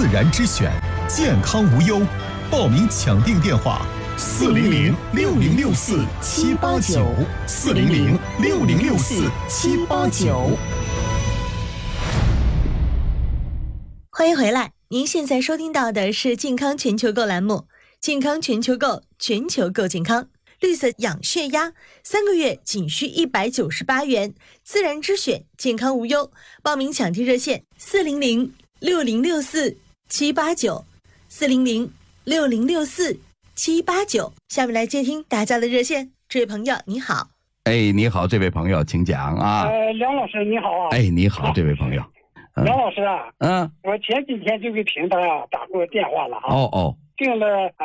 自然之选，健康无忧。报名抢订电话：400-6064-789，400-6064-789。 欢迎回来，您现在收听到的是健康全球购栏目，健康全球购，全球购健康。绿色养血压3个月仅需198元，自然之选，健康无忧。报名抢订热线：400-6064-789，400-6064-789。下面来接听大家的热线，这位朋友你好。 哎，你好，这位朋友，请讲啊。 梁老师你好啊。 哎，你好，这位朋友。 梁老师啊，我前几天就给平台打过电话了啊。订了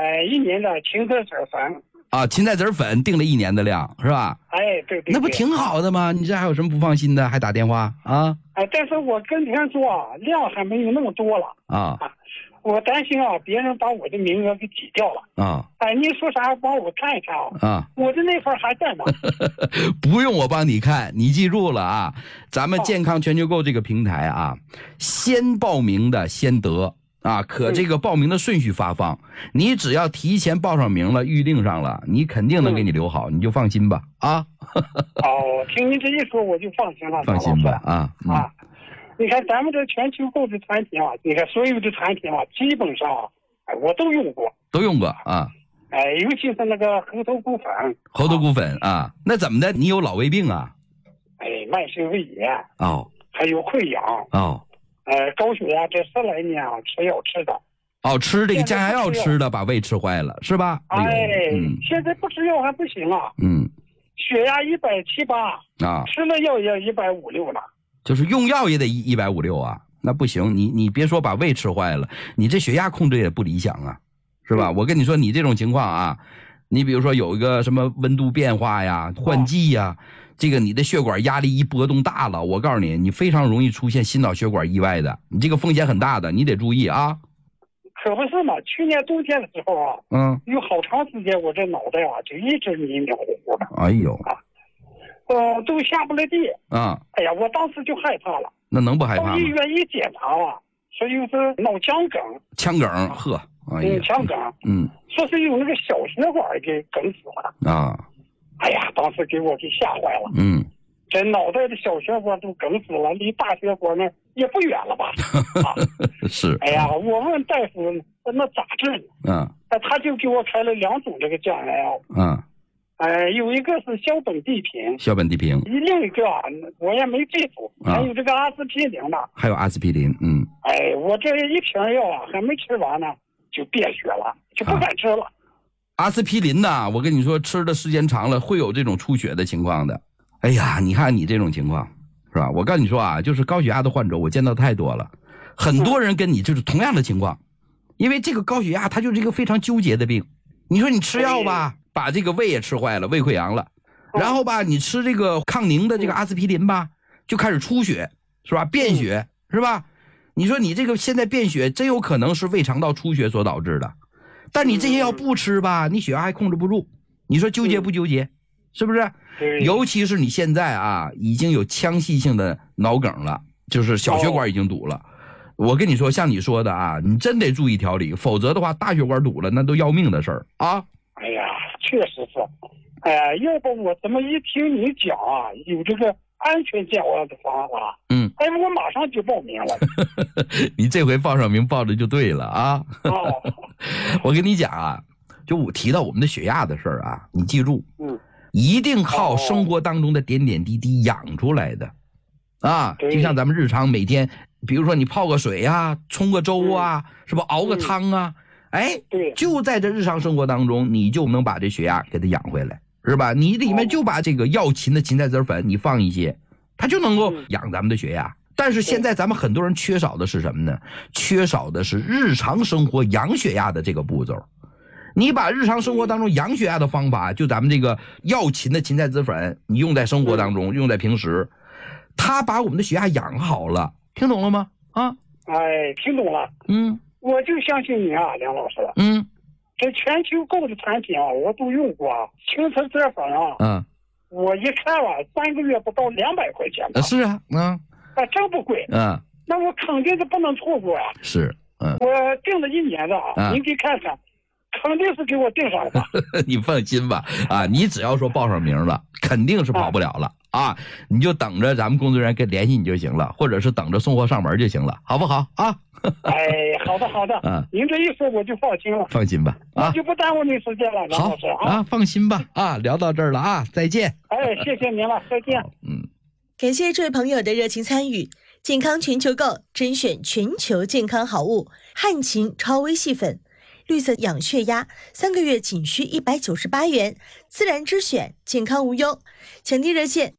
1年的芹菜籽粉啊，芹菜籽粉订了1年的量是吧？ 哎，对， 那不挺好的吗？你这还有什么不放心的？还打电话啊？ 但是我跟别人说量还没有那么多了我担心别人把我的名额给挤掉了你说啥帮我看一看我的那份还在吗？ 不用我帮你看，你记住了啊，咱们健康全球购这个平台先报名的先得可这个报名的顺序发放，你只要提前报上名了，预定上了，你肯定能给你留好，你就放心吧听您这一说我就放心了， 放心吧你看咱们这全球购的产品你看所有的产品基本上我都用过尤其是那个猴头菇粉那怎么的？你有老胃病慢性胃炎还有溃疡高血压，这10来年吃药吃的吃这个降压药吃的把胃吃坏了是吧？ 现在不吃药还不行血压170、180吃了药也150、160了， 就是用药也得150、160那不行，你别说把胃吃坏了，你这血压控制也不理想是吧？我跟你说，你这种情况你比如说有一个什么温度变化呀、换季呀，这个你的血管压力一波动大了，我告诉你，你非常容易出现心脑血管意外的，你这个风险很大的，你得注意可不是嘛，去年冬天的时候有好长时间我这脑袋就一直迷迷糊糊的， 哎呦都下不来地哎呀，我当时就害怕了。 那能不害怕吗？ 到医院一检查说有是脑腔梗，腔梗说是有那个小血管给梗死了哎呀，当时给我给吓坏了这脑袋的小血管都梗死了，离大血管呢也不远了吧是。 哎呀，我问大夫那咋治呢他就给我开了2种这个降压药有一个是硝苯地平，另一个我也没记住还有这个阿司匹林呢，我这一瓶药还没吃完呢就变血了，就不敢吃了阿司匹林我跟你说，吃的时间长了会有这种出血的情况的。哎呀，你看你这种情况是吧？我告诉你说就是高血压的患者我见到太多了，很多人跟你就是同样的情况因为这个高血压它就是一个非常纠结的病。你说你吃药吧把这个胃也吃坏了，胃溃疡了然后吧你吃这个抗凝的这个阿司匹林吧就开始出血是吧？便血是吧？你说你这个现在便血真有可能是胃肠道出血所导致的，但你这些药不吃吧你血压还控制不住，你说纠结不纠结是不是？尤其是你现在已经有腔隙性的脑梗了，就是小血管已经堵了我跟你说像你说的你真得注意调理，否则的话大血管堵了那都要命的事儿哎呀，确实是要不我怎么一听你讲有这个安全降压的方法我马上就报名了你这回报上名报的就对了我跟你讲就我提到我们的血压的事儿你记住一定靠生活当中的点点滴滴养出来的就像咱们日常每天比如说你泡个水冲个粥是吧？熬个汤就在这日常生活当中你就能把这血压给它养回来是吧？你里面就把这个药芹的芹菜籽粉你放一些，它就能够养咱们的血压但是现在咱们很多人缺少的是什么呢？缺少的是日常生活养血压的这个步骤。你把日常生活当中养血压的方法，就咱们这个药芹的芹菜籽粉你用在生活当中用在平时，它把我们的血压养好了，听懂了吗？ 听懂了我就相信你梁老师这全球购的产品我都用过芹菜籽粉我一看3个月不到200块钱是真不贵那我肯定是不能错过是我定了1年的啊，您给看看，肯定是给我定上了。 你放心吧，啊，你只要说报上名了，肯定是跑不了了啊，你就等着咱们工作人员联系你就行了，或者是等着送货上门就行了，好不好啊？ 哎，好的好的，您这一说我就放心了。 放心吧， 我就不耽误您时间了，梁老师啊，放心吧，啊，聊到这儿了啊，再见。 哎，谢谢您了，再见。 感谢这位朋友的热情参与。健康全球购甄选全球健康好物汉秦超微细粉，绿色养血压，3个月仅需198元，自然之选，健康无忧。抢订热线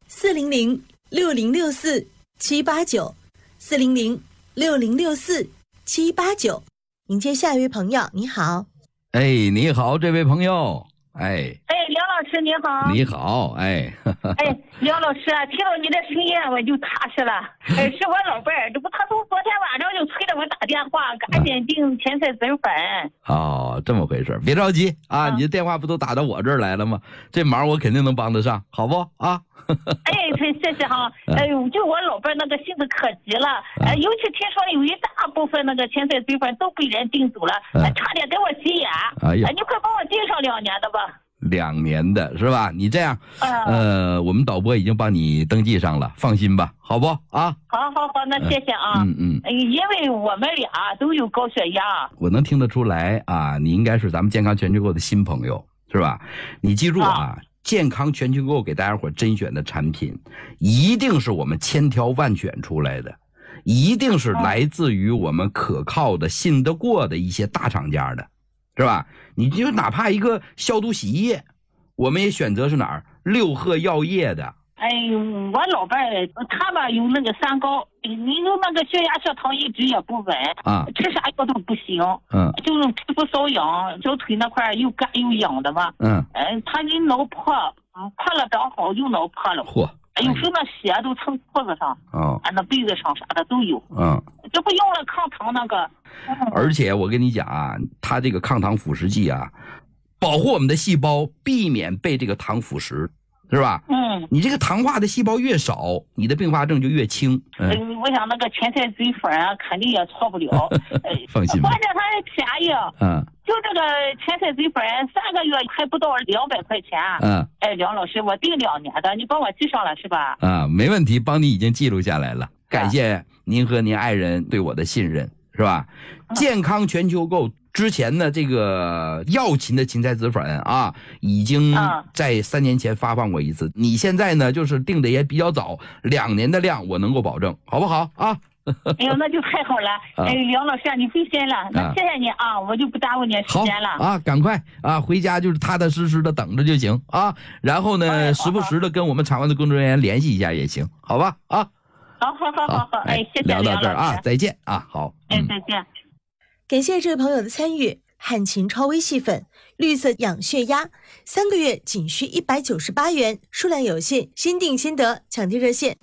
400-6064-789，400-6064-789。迎接下一位朋友，你好。 哎，你好，这位朋友。哎， 梁老师你好。 你好，哎， 梁老师啊，听到你的声音我就踏实了。是我老伴儿，这不他从昨天晚上就催着我打电话，赶紧订甜菜籽粉。 哦，这么回事，别着急啊，你的电话不都打到我这儿来了吗？这忙我肯定能帮得上，好不啊？ 谢谢哈。就我老伴儿那个性子可急了，尤其听说有一大部分那个甜菜籽粉都被人订走了，差点给我急眼。 哎呀， 你快帮我订上2年的吧。 2年的是吧？你这样，我们导播已经帮你登记上了，放心吧，好不啊？ 好，那谢谢啊。因为我们俩都有高血压， 我能听得出来啊，你应该是咱们健康全球购的新朋友，是吧？你记住啊，健康全球购给大家伙甄选的产品，一定是我们千挑万选出来的，一定是来自于我们可靠的、信得过的一些大厂家的。是吧？你就哪怕一个消毒洗衣液，我们也选择是哪儿？6合药业的。 我老伴儿他吧有那个3高，你有那个血压血糖一直也不稳啊，吃啥药都不行。就是皮肤瘙痒，小腿那块又干又痒的嘛。他一脑破，破了刚好又脑破了。嚯！有时候那血都蹭裤子上，那被子上啥的都有。这不用了抗糖那个。 而且我跟你讲啊，它这个抗糖腐蚀剂啊，保护我们的细胞，避免被这个糖腐蚀，是吧？你这个糖化的细胞越少，你的并发症就越轻。 我想那个甜菜籽粉啊，肯定也错不了。 放心吧。 关键它还便宜。就这个甜菜籽粉3个月还不到200块钱。梁老师，我订2年的，你帮我记上了是吧？ 没问题，帮你已经记录下来了。感谢您和您爱人对我的信任，是吧？健康全球购之前呢，这个药秦的芹菜籽粉啊，已经在3年前发放过一次。你现在呢，就是定的也比较早，2年的量我能够保证，好不好啊？ 哎呦，那就太好了！梁老师，你费心了，那谢谢你啊，我就不耽误你时间了。 啊，赶快啊，回家就是踏踏实实的等着就行啊。然后呢，时不时的跟我们厂外的工作人员联系一下也行，好吧？啊。 好，谢谢聊到这儿啊，再见啊，好， 再见。 感谢这位朋友的参与。汉秦超微细粉，绿色养血压，3个月仅需198元，数量有限，先订先得，抢订热线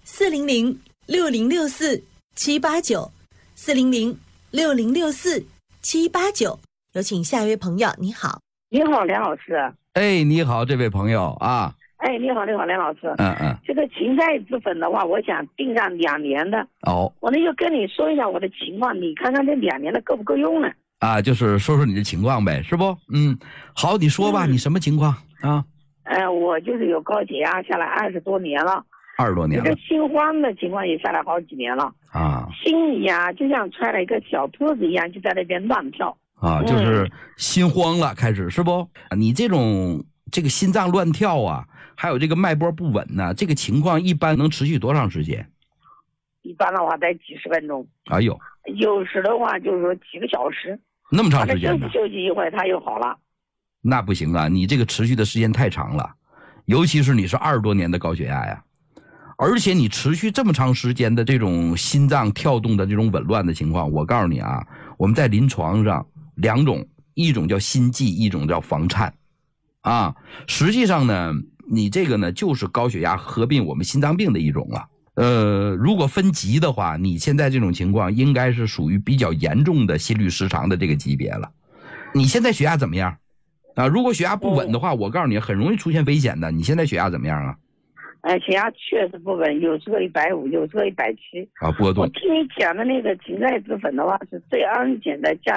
400-6064-789，400-6064-789。有请下一位朋友，你好。 你好，梁老师。 哎，你好，这位朋友啊。 你好，梁老师。这个芹菜籽粉的话，我想订上2年的。我呢就跟你说一下我的情况，你看看这2年的够不够用呢？ 就是说说你的情况呗，是不？好，你说吧，你什么情况啊？ 我就是有高血压下来20多年了。 20多年了。 这心慌的情况也下来好几年了。心里啊，就像揣了一个小兔子一样，就在那边乱跳。 就是心慌了，开始是不？你这个心脏乱跳啊，还有这个脉搏不稳呢，这个情况一般能持续多长时间？ 一般的话得几十分钟。 哎呦， 有时的话就是说几个小时。 那么长时间呢？ 休息一会儿，它又好了。 那不行啊，你这个持续的时间太长了，尤其是你是20多年的高血压呀，而且你持续这么长时间的这种心脏跳动的这种紊乱的情况，我告诉你啊，我们在临床上2种，一种叫心悸，一种叫房颤。实际上呢，你这个呢就是高血压合并我们心脏病的一种了。如果分级的话，你现在这种情况应该是属于比较严重的心律失常的这个级别了。你现在血压怎么样？如果血压不稳的话，我告诉你很容易出现危险的。你现在血压怎么样啊？ 血压确实不稳，有时候150，有时候170。 波动。 我听你讲的那个芹菜籽粉的话是最安全的价